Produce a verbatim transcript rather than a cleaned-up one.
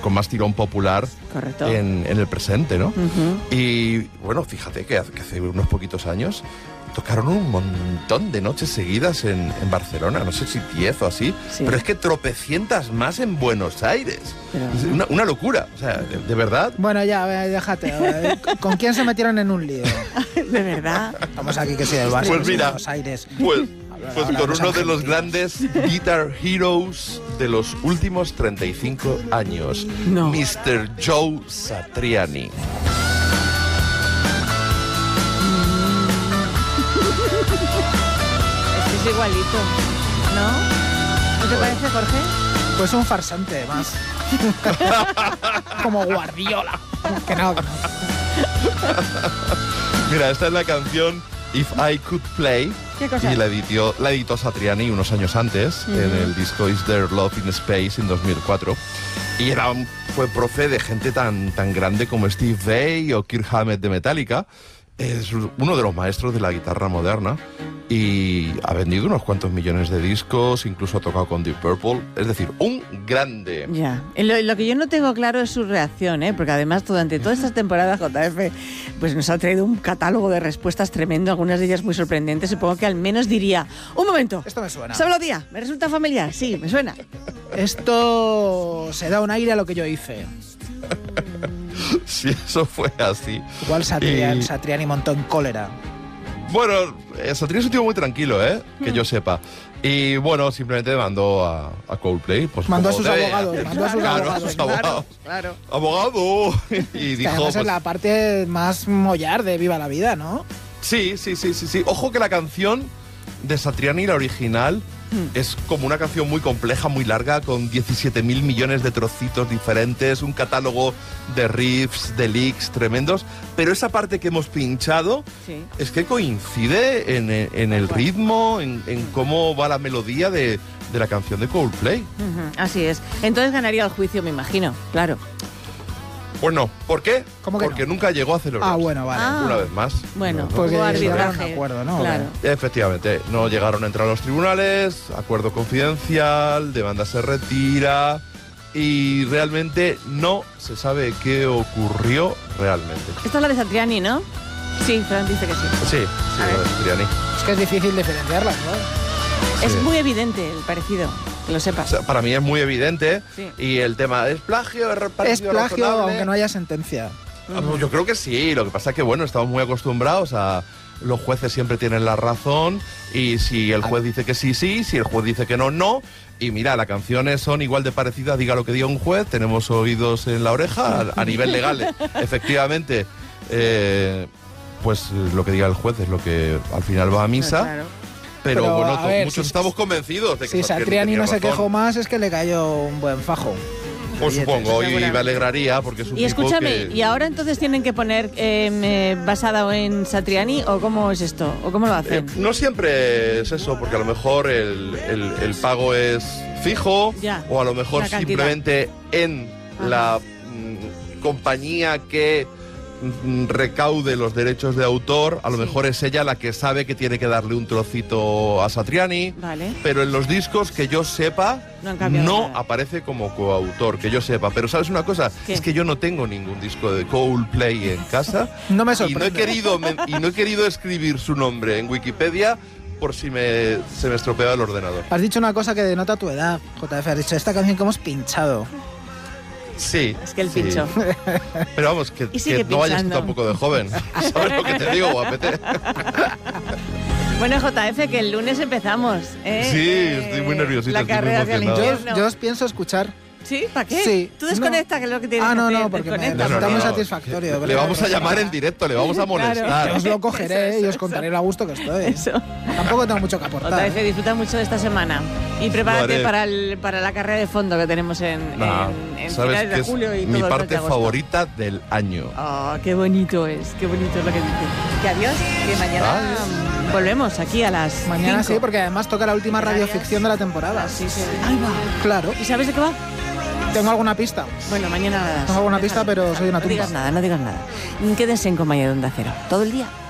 con más tirón popular en, en el presente, ¿no? Uh-huh. Y bueno, fíjate que hace, que hace unos poquitos años tocaron un montón de noches seguidas en, en Barcelona, no sé si diez o así, sí. Pero es que tropecientas más en Buenos Aires. Pero... Es una, una locura, o sea, de, de verdad. Bueno, ya, déjate. ¿Con quién se metieron en un lío? De verdad. Vamos aquí que sí, del Barça, pues mira, Buenos Aires. Pues, pues con uno de los grandes guitar heroes de los últimos treinta y cinco años, no. mister Joe Satriani. Es igualito, ¿no? ¿No te parece, Jorge? Pues un farsante más. Como Guardiola. Que no, que no. Mira, esta es la canción If I Could Play. ¿Qué cosa? Y la editó, la editó Satriani unos años antes, uh-huh. en el disco Is There Love in Space en dos mil cuatro. Y era un, fue profe de gente tan, tan grande como Steve Vai o Kirk Hammett de Metallica. Es uno de los maestros de la guitarra moderna y ha vendido unos cuantos millones de discos, incluso ha tocado con Deep Purple, es decir, un grande. Ya, lo, lo que yo no tengo claro es su reacción, ¿eh? Porque además durante todas estas temporadas J F pues nos ha traído un catálogo de respuestas tremendo, algunas de ellas muy sorprendentes. Supongo que al menos diría, un momento, esto me suena. ¿Sabe lo día? ¿Me resulta familiar? Sí, me suena. Esto se da un aire a lo que yo hice. Si eso fue así. Igual Satriani, y... Satriani montó en cólera. Bueno, Satriani es un tío muy tranquilo, ¿eh? Que mm. yo sepa. Y bueno, simplemente mandó a, a Coldplay. Pues, mandó a sus de... abogados. Mandó a sus claro, abogados. A sus abogados. Claro, claro. Abogado. Y dijo. Además pues, es la parte más mollar de Viva la Vida, ¿no? Sí, sí, sí, sí, sí. Ojo que la canción de Satriani, la original, mm. es como una canción muy compleja, muy larga, con diecisiete mil millones de trocitos diferentes, un catálogo de riffs, de licks tremendos, pero esa parte que hemos pinchado sí. es que coincide en, en el ritmo, en, en cómo va la melodía de, de la canción de Coldplay. Uh-huh. Así es. Entonces ganaría el juicio, me imagino, claro. Pues no. ¿Por qué? ¿Cómo que Porque no? nunca llegó a celebrar. Ah, bueno, vale. Ah. Una vez más. Bueno, no, no. Porque arbitraje. No acuerdo, ¿no? Claro. Efectivamente, no llegaron a entrar a los tribunales, acuerdo confidencial, demanda se retira y realmente no se sabe qué ocurrió realmente. Esta es la de Satriani, ¿no? Sí, Fran dice que sí. Sí, sí, la de Satriani. Es que es difícil diferenciarlas, ¿no? Es sí. muy evidente el parecido. Que lo sepas. O sea, para mí es muy evidente sí. y el tema es plagio, es Es plagio, razonable. aunque no haya sentencia. Uh-huh. Yo creo que sí, lo que pasa es que bueno, estamos muy acostumbrados a los jueces siempre tienen la razón y si el juez dice que sí, sí, si el juez dice que no, no. Y mira, las canciones son igual de parecidas, diga lo que diga un juez, tenemos oídos en la oreja a, a nivel legal, efectivamente. Eh, pues lo que diga el juez es lo que al final va a misa. Claro. Pero, Pero bueno, ver, muchos si, estamos convencidos de que si Satriani no se quejó más es que le cayó un buen fajo. Pues supongo, y me alegraría porque es un Y escúchame, que... ¿y ahora entonces tienen que poner eh, basado en Satriani o cómo es esto? ¿O cómo lo hacen? Eh, no siempre es eso, porque a lo mejor el, el, el pago es fijo ya, o a lo mejor simplemente en Ajá. la mm, compañía que recaude los derechos de autor, a lo sí. mejor es ella la que sabe que tiene que darle un trocito a Satriani, vale. pero en los discos que yo sepa no, no aparece como coautor, que yo sepa. Pero ¿sabes una cosa? ¿Qué? Es que yo no tengo ningún disco de Coldplay en casa no me sorprende. y no he querido me, y no he querido escribir su nombre en Wikipedia por si me, se me estropea el ordenador. Has dicho una cosa que denota tu edad, J F, has dicho esta canción que hemos pinchado. Sí. Es que el sí. pincho. Pero vamos, que, que no vayas tampoco de joven. ¿Sabes lo que te digo, guapete? Bueno, J F, que el lunes empezamos. ¿eh? Sí, estoy muy nerviosito. La carrera hacia el infierno. Yo, yo os pienso escuchar. ¿Sí? ¿Para qué? Sí. Tú desconecta, no. que es lo que tienes ah, no, que hacer. no, porque me no, no, está muy no. satisfactorio. Le, le vamos a llamar en directo, le vamos a molestar. Claro. Os lo cogeré eso, eso, y os contaré lo a gusto que estoy. Eso. Tampoco tengo mucho que aportar. J F, ¿eh? Disfruta mucho de esta semana. Y prepárate para, el, para la carrera de fondo que tenemos en, no, en, en ¿sabes finales de julio y todo mi el parte de agosto. favorita del año. Oh, qué bonito es, qué bonito es lo que dice. Que adiós, que mañana adiós. Volvemos aquí a las Mañana cinco. Sí, porque además toca la última radioficción de la temporada. Sí, sí. Ahí va. Claro. ¿Y sabes de qué va? ¿Tengo alguna pista? Bueno, mañana nada. Tengo alguna pista, pero soy una tumba. No digas nada, no digas nada. Quédense en compañía de Onda Cero. Todo el día.